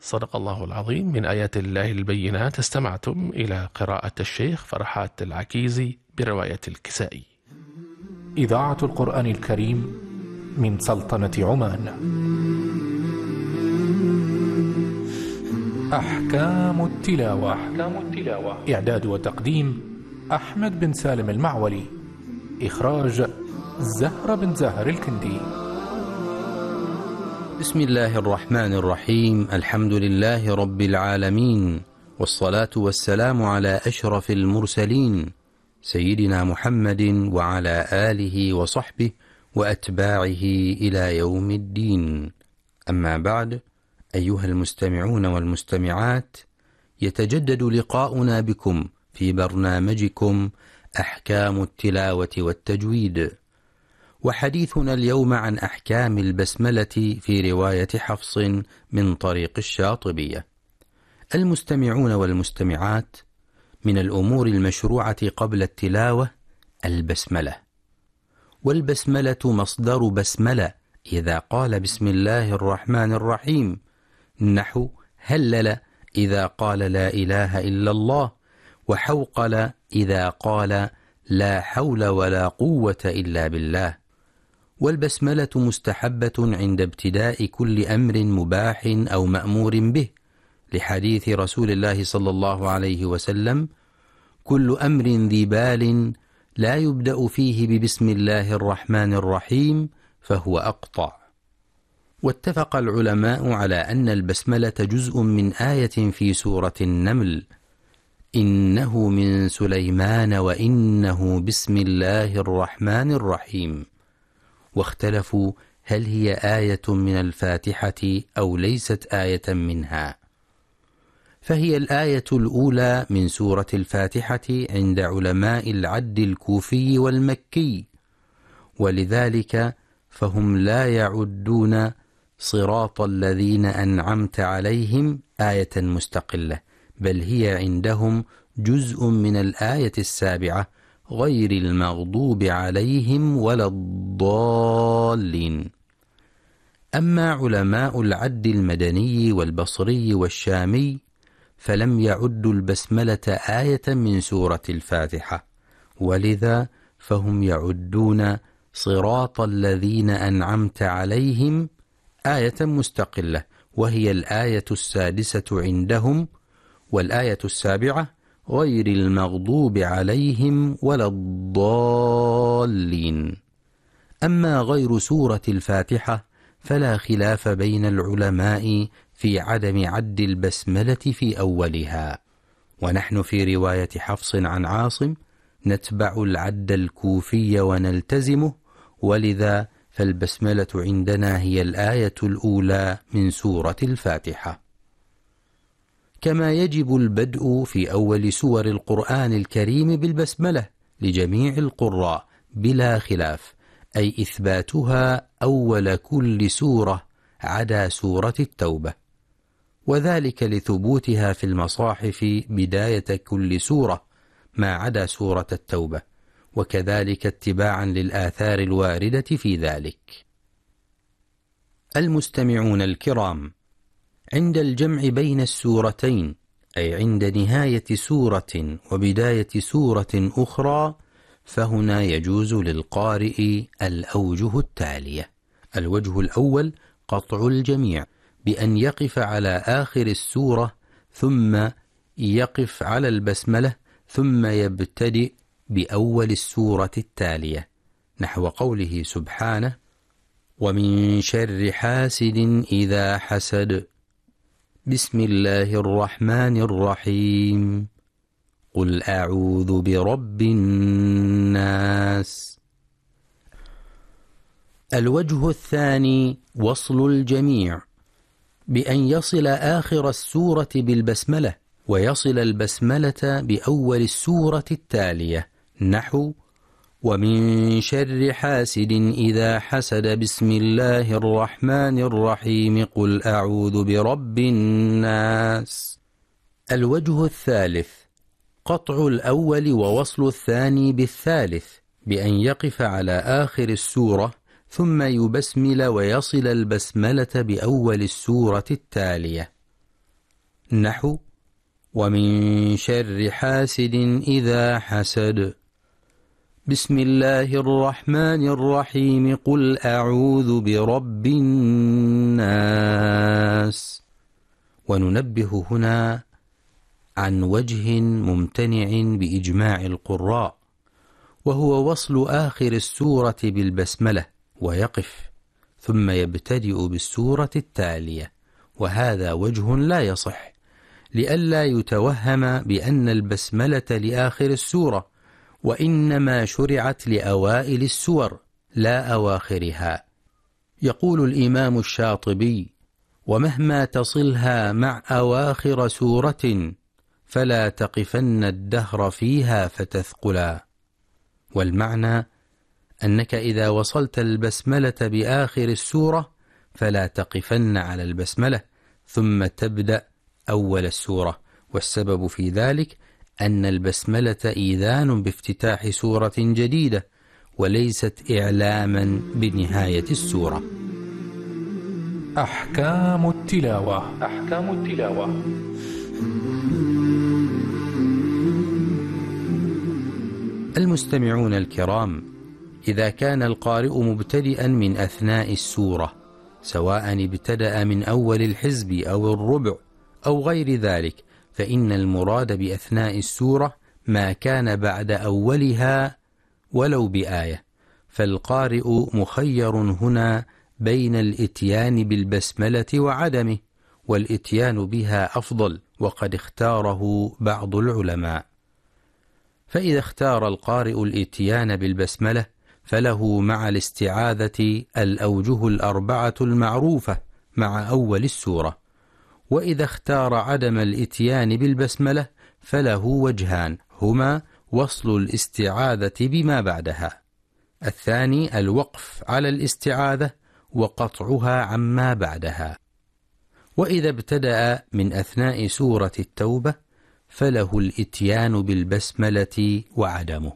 صدق الله العظيم. من آيات الله البينات استمعتم إلى قراءة الشيخ فرحات العكيزي برواية الكسائي. إذاعة القرآن الكريم من سلطنة عمان. أحكام التلاوة. إعداد وتقديم أحمد بن سالم المعولي. إخراج زهرة بن زاهر الكندي. بسم الله الرحمن الرحيم. الحمد لله رب العالمين، والصلاة والسلام على أشرف المرسلين سيدنا محمد وعلى آله وصحبه وأتباعه إلى يوم الدين. أما بعد، أيها المستمعون والمستمعات، يتجدد لقاؤنا بكم في برنامجكم أحكام التلاوة والتجويد، وحديثنا اليوم عن أحكام البسملة في رواية حفص من طريق الشاطبية. المستمعون والمستمعات، من الأمور المشروعة قبل التلاوة البسملة، والبسملة مصدر بسملة إذا قال بسم الله الرحمن الرحيم، نحو هلل إذا قال لا إله إلا الله، وحوقل إذا قال لا حول ولا قوة إلا بالله. والبسملة مستحبة عند ابتداء كل أمر مباح أو مأمور به، لحديث رسول الله صلى الله عليه وسلم: كل أمر ذي بال لا يبدأ فيه ببسم الله الرحمن الرحيم فهو أقطع. واتفق العلماء على أن البسملة جزء من آية في سورة النمل: إنه من سليمان وإنه بسم الله الرحمن الرحيم. واختلفوا هل هي آية من الفاتحة أو ليست آية منها، فهي الآية الأولى من سورة الفاتحة عند علماء العد الكوفي والمكي، ولذلك فهم لا يعدون صراط الذين أنعمت عليهم آية مستقلة، بل هي عندهم جزء من الآية السابعة غير المغضوب عليهم ولا الضالين. أما علماء العد المدني والبصري والشامي فلم يعدوا البسملة آية من سورة الفاتحة، ولذا فهم يعدون صراط الذين أنعمت عليهم آية مستقلة، وهي الآية السادسة عندهم، والآية السابعة غير المغضوب عليهم ولا الضالين. أما غير سورة الفاتحة فلا خلاف بين العلماء في عدم عد البسملة في أولها، ونحن في رواية حفص عن عاصم نتبع العد الكوفي ونلتزمه، ولذا فالبسملة عندنا هي الآية الأولى من سورة الفاتحة. كما يجب البدء في أول سور القرآن الكريم بالبسملة لجميع القراء بلا خلاف، أي إثباتها أول كل سورة عدا سورة التوبة، وذلك لثبوتها في المصاحف بداية كل سورة ما عدا سورة التوبة، وكذلك اتباعا للآثار الواردة في ذلك. المستمعون الكرام، عند الجمع بين السورتين، أي عند نهاية سورة وبداية سورة أخرى، فهنا يجوز للقارئ الأوجه التالية: الوجه الأول قطع الجميع بأن يقف على آخر السورة ثم يقف على البسملة ثم يبتدئ بأول السورة التالية، نحو قوله سبحانه: ومن شر حاسد إذا حسد، بسم الله الرحمن الرحيم، قل أعوذ برب الناس. الوجه الثاني وصل الجميع بأن يصل آخر السورة بالبسملة ويصل البسملة بأول السورة التالية، نحو ومن شر حاسد إذا حسد، بسم الله الرحمن الرحيم، قل أعوذ برب الناس. الوجه الثالث قطع الأول ووصل الثاني بالثالث بأن يقف على آخر السورة ثم يبسمل ويصل البسملة بأول السورة التالية، نحو ومن شر حاسد إذا حسد. بسم الله الرحمن الرحيم قل أعوذ برب الناس. وننبه هنا عن وجه ممتنع بإجماع القراء، وهو وصل آخر السورة بالبسملة ويقف ثم يبتدئ بالسورة التالية، وهذا وجه لا يصح لئلا يتوهم بأن البسملة لآخر السورة، وإنما شرعت لأوائل السور لا أواخرها. يقول الإمام الشاطبي: ومهما تصلها مع أواخر سورة فلا تقفن الدهر فيها فتثقلا. والمعنى أنك إذا وصلت البسملة بآخر السورة فلا تقفن على البسملة ثم تبدأ أول السورة، والسبب في ذلك أن البسملة إيذان بافتتاح سورة جديدة وليست إعلاما بنهاية السورة. أحكام التلاوة. المستمعون الكرام، إذا كان القارئ مبتدئا من أثناء السورة، سواء ابتدأ من أول الحزب أو الربع أو غير ذلك، فإن المراد بأثناء السورة ما كان بعد أولها ولو بآية، فالقارئ مخير هنا بين الإتيان بالبسملة وعدمه، والإتيان بها أفضل، وقد اختاره بعض العلماء. فإذا اختار القارئ الإتيان بالبسملة فله مع الاستعاذة الأوجه الأربعة المعروفة مع أول السورة، وإذا اختار عدم الإتيان بالبسملة فله وجهان، هما وصل الاستعاذة بما بعدها، الثاني الوقف على الاستعاذة وقطعها عما بعدها. وإذا ابتدأ من أثناء سورة التوبة فله الإتيان بالبسملة وعدمه.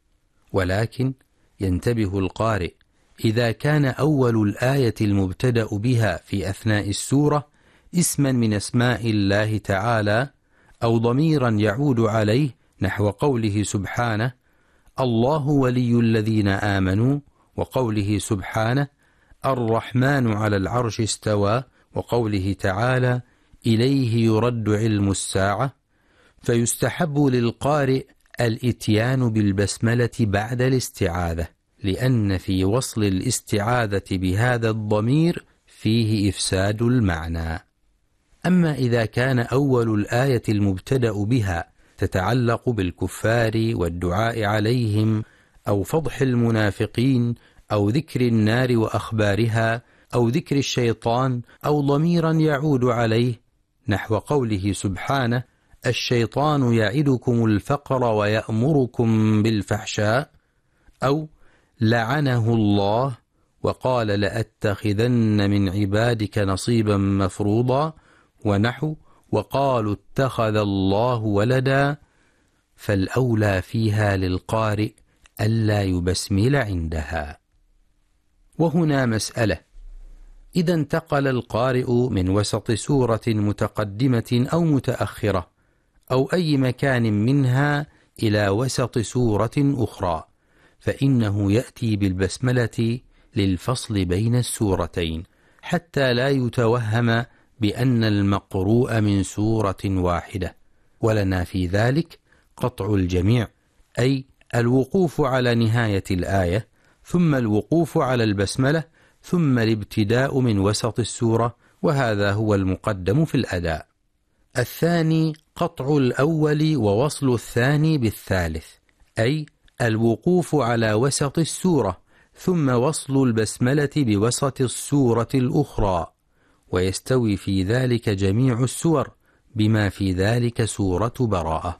ولكن ينتبه القارئ إذا كان أول الآية المبتدأ بها في أثناء السورة اسما من أسماء الله تعالى أو ضميرا يعود عليه، نحو قوله سبحانه: الله ولي الذين آمنوا، وقوله سبحانه: الرحمن على العرش استوى، وقوله تعالى: إليه يرد علم الساعة، فيستحب للقارئ الإتيان بالبسملة بعد الاستعاذة، لأن في وصل الاستعاذة بهذا الضمير فيه إفساد المعنى. أما إذا كان أول الآية المبتدأ بها تتعلق بالكفار والدعاء عليهم أو فضح المنافقين أو ذكر النار وأخبارها أو ذكر الشيطان أو ضميرا يعود عليه، نحو قوله سبحانه: الشيطان يعدكم الفقر ويأمركم بالفحشاء، أو لعنه الله وقال لأتخذن من عبادك نصيبا مفروضا، ونحو وقالوا اتخذ الله ولدا، فالأولى فيها للقارئ ألا يبسمل عندها. وهنا مسألة: إذا انتقل القارئ من وسط سورة متقدمة أو متأخرة أو أي مكان منها إلى وسط سورة أخرى، فإنه يأتي بالبسملة للفصل بين السورتين حتى لا يتوهم بأن المقروء من سورة واحدة، ولنا في ذلك قطع الجميع، أي الوقوف على نهاية الآية ثم الوقوف على البسملة ثم الابتداء من وسط السورة، وهذا هو المقدم في الأداء. الثاني قطع الأول ووصل الثاني بالثالث، أي الوقوف على وسط السورة ثم وصل البسملة بوسط السورة الأخرى، ويستوي في ذلك جميع السور بما في ذلك سورة براءة.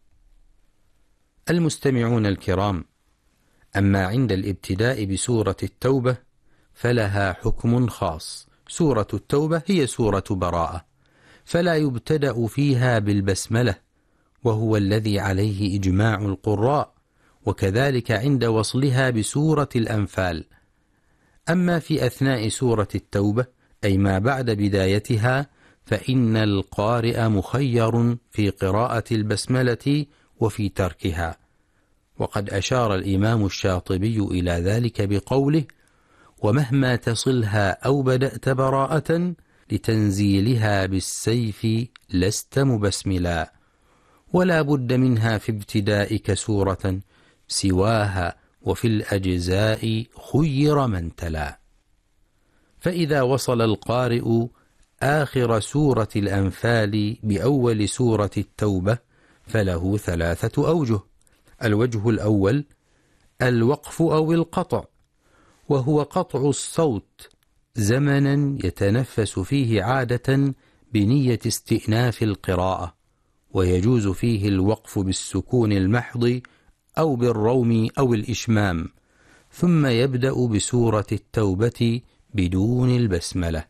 المستمعون الكرام، أما عند الابتداء بسورة التوبة فلها حكم خاص. سورة التوبة هي سورة براءة، فلا يبتدأ فيها بالبسملة، وهو الذي عليه إجماع القراء، وكذلك عند وصلها بسورة الأنفال. أما في أثناء سورة التوبة، أي ما بعد بدايتها، فإن القارئ مخير في قراءة البسملة وفي تركها. وقد أشار الإمام الشاطبي إلى ذلك بقوله: ومهما تصلها أو بدأت براءة لتنزيلها بالسيف لست مبسملا، ولا بد منها في ابتدائك سورة سواها، وفي الأجزاء خير من تلا. فإذا وصل القارئ آخر سورة الأنفال بأول سورة التوبة فله 3 أوجه. الوجه الأول الوقف أو القطع، وهو قطع الصوت زمنا يتنفس فيه عادة بنية استئناف القراءة، ويجوز فيه الوقف بالسكون المحض أو بالروم أو الإشمام، ثم يبدأ بسورة التوبة بدون البسملة.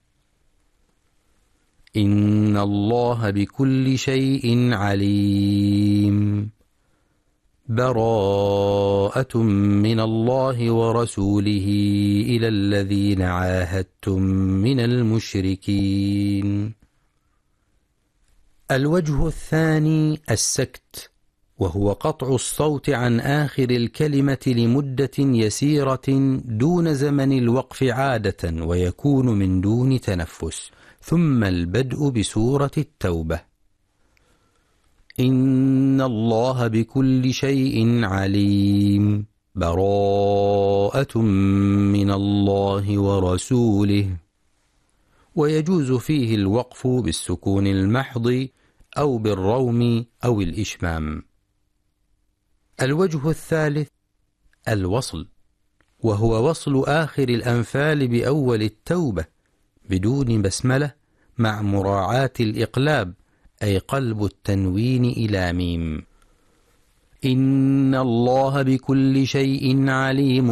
إن الله بكل شيء عليم. براءة من الله ورسوله إلى الذين عاهدتم من المشركين. الوجه الثاني السكت، وهو قطع الصوت عن آخر الكلمة لمدة يسيرة دون زمن الوقف عادة، ويكون من دون تنفس، ثم البدء بسورة التوبة. إن الله بكل شيء عليم. براءة من الله ورسوله. ويجوز فيه الوقف بالسكون المحض أو بالروم أو الإشمام. الوجه الثالث الوصل، وهو وصل آخر الأنفال بأول التوبة بدون بسملة مع مراعاة الإقلاب، أي قلب التنوين إلى ميم. إن الله بكل شيء عليم.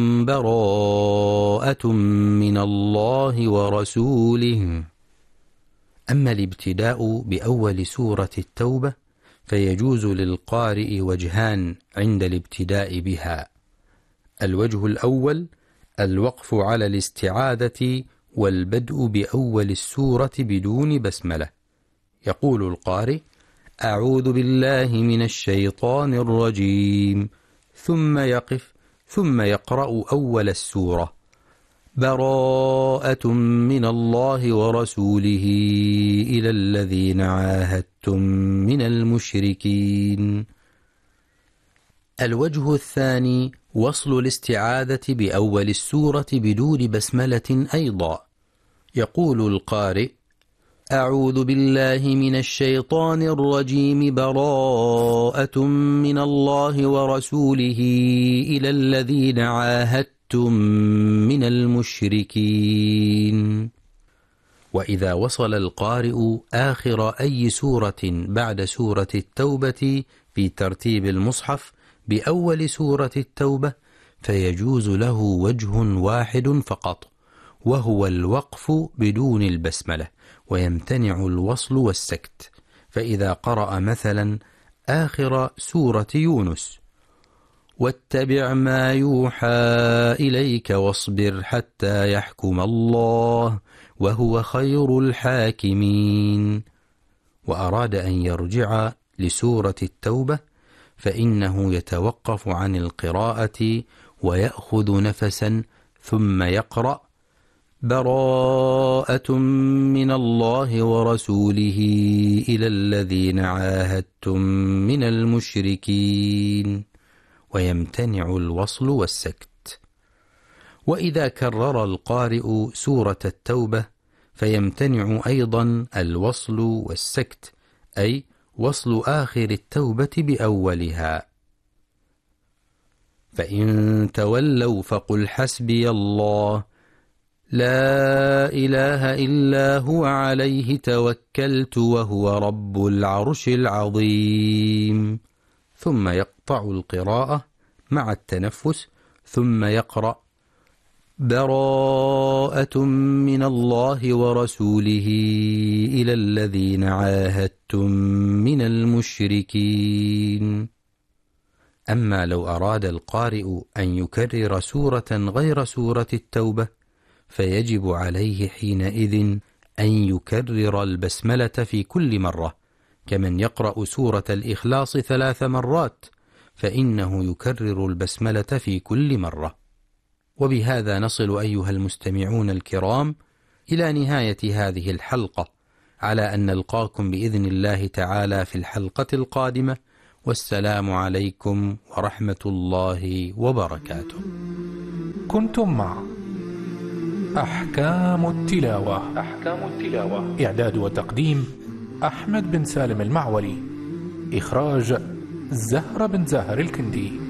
براءة من الله ورسوله. أما الابتداء بأول سورة التوبة فيجوز للقارئ وجهان عند الابتداء بها. الوجه الأول الوقف على الاستعاذة والبدء بأول السورة بدون بسملة. يقول القارئ: أعوذ بالله من الشيطان الرجيم، ثم يقف، ثم يقرأ أول السورة: براءة من الله ورسوله إلى الذين عاهدتم من المشركين. الوجه الثاني وصل الاستعاذة بأول السورة بدون بسملة أيضا. يقول القارئ: أعوذ بالله من الشيطان الرجيم، براءة من الله ورسوله إلى الذين عاهدتم من المشركين. وإذا وصل القارئ آخر أي سورة بعد سورة التوبة في ترتيب المصحف بأول سورة التوبة فيجوز له وجه واحد فقط، وهو الوقف بدون البسملة، ويمتنع الوصل والسكت. فإذا قرأ مثلا آخر سورة يونس: واتبع ما يوحى إليك واصبر حتى يحكم الله وهو خير الحاكمين، وأراد أن يرجع لسورة التوبة، فإنه يتوقف عن القراءة ويأخذ نفسا ثم يقرأ: براءة من الله ورسوله إلى الذين عاهدتم من المشركين، ويمتنع الوصل والسكت. وإذا كرر القارئ سورة التوبة فيمتنع أيضا الوصل والسكت، أي وصل آخر التوبة بأولها. فإن تولوا فقل حسبي الله لا إله إلا هو عليه توكلت وهو رب العرش العظيم. ثم يقطع القراءة مع التنفس، ثم يقرأ: براءة من الله ورسوله إلى الذين عاهدتم من المشركين. أما لو أراد القارئ أن يكرر سورة غير سورة التوبة فيجب عليه حينئذ أن يكرر البسملة في كل مرة، كمن يقرأ سورة الإخلاص 3 مرات، فإنه يكرر البسملة في كل مرة. وبهذا نصل أيها المستمعون الكرام إلى نهاية هذه الحلقة، على أن نلقاكم بإذن الله تعالى في الحلقة القادمة، والسلام عليكم ورحمة الله وبركاته. كنتم مع أحكام التلاوة. إعداد وتقديم أحمد بن سالم المعولي. إخراج زهرة بن زاهر الكندي.